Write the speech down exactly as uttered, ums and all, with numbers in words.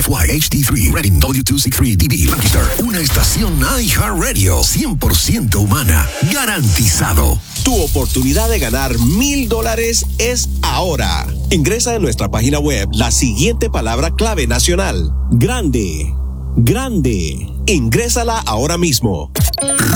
F Y H D tres, Reading W dos sesenta y tres D B, Lancaster. Una estación iHeartRadio cien por ciento humana. Garantizado. Tu oportunidad de ganar mil dólares es ahora. Ingresa en nuestra página web la siguiente palabra clave nacional. Grande. Grande. Ingrésala ahora mismo.